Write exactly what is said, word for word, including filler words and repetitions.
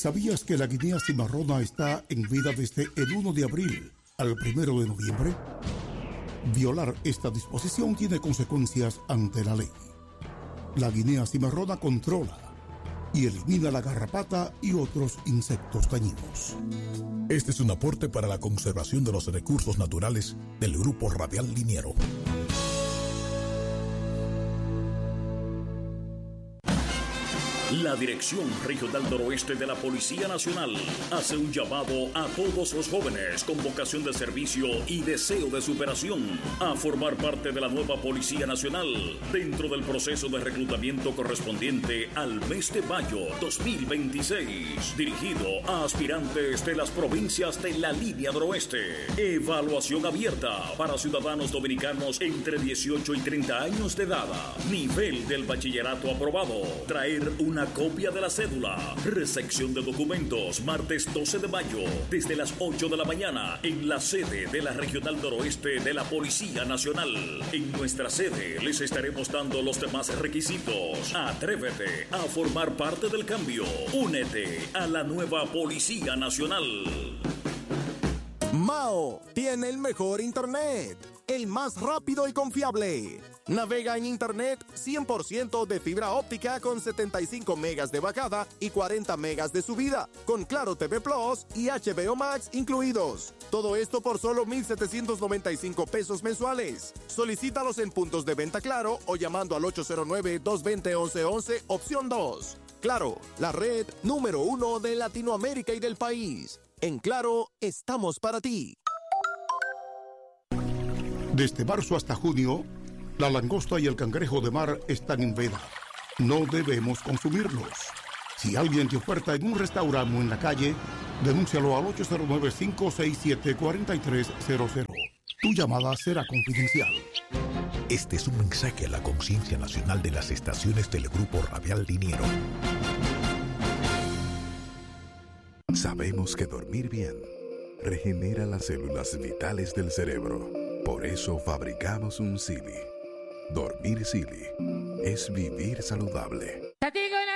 ¿Sabías que la guinea cimarrona está en vida desde el primero de abril al primero de noviembre? Violar esta disposición tiene consecuencias ante la ley. La guinea cimarrona controla y elimina la garrapata y otros insectos dañinos. Este es un aporte para la conservación de los recursos naturales del Grupo Radial Liniero. La Dirección Regional Noroeste de la Policía Nacional hace un llamado a todos los jóvenes con vocación de servicio y deseo de superación a formar parte de la nueva Policía Nacional dentro del proceso de reclutamiento correspondiente al mes de mayo dos mil veintiséis, dirigido a aspirantes de las provincias de la línea noroeste. Evaluación abierta para ciudadanos dominicanos entre dieciocho y treinta años de edad. Nivel del bachillerato aprobado. Traer una copia de la cédula. Recepción de documentos martes doce de mayo desde las ocho de la mañana en la sede de la Regional Noroeste de la Policía Nacional. En nuestra sede les estaremos dando los demás requisitos. Atrévete a formar parte del cambio. Únete a la nueva Policía Nacional. Mao tiene el mejor internet, el más rápido y confiable. Navega en internet cien por ciento de fibra óptica con setenta y cinco megas de bajada y cuarenta megas de subida, con Claro T V Plus y H B O Max incluidos. Todo esto por solo mil setecientos noventa y cinco pesos mensuales. Solicítalos en puntos de venta Claro o llamando al ocho cero nueve, dos dos cero, once once, opción dos. Claro, la red número uno de Latinoamérica y del país. En Claro, estamos para ti. Desde marzo hasta junio, la langosta y el cangrejo de mar están en veda. No debemos consumirlos. Si alguien te oferta en un restaurante o en la calle, denúncialo al ocho cero nueve, cinco seis siete, cuatro tres cero cero. Tu llamada será confidencial. Este es un mensaje a la conciencia nacional de las estaciones del Grupo Radial Liniero. Sabemos que dormir bien regenera las células vitales del cerebro. Por eso fabricamos un Silly. Dormir Silly es vivir saludable.